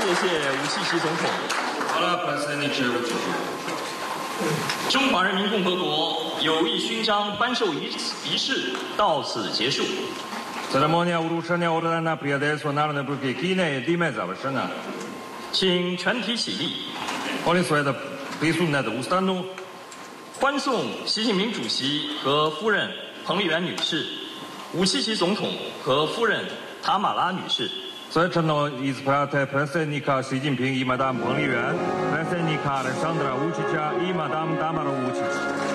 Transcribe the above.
谢吴契奇总统。 好了，predsjedniče Vučiću。 中华人民共和国友谊勋章颁授仪式到此结束。 Ceremonija uručenja ordena prijateljstva Narodne Republike Kine je time završena. 请全体起立。 Molim sve da prisutne da ustanu. 欢送习近平主席和夫人彭丽媛女士，吴契奇总统和夫人塔马拉女士。 Svečano isprate predsjednika Xi Jinping i madam Peng Liyuan, predsjednika Aleksandra Vučića i madam Tamaru Vučić.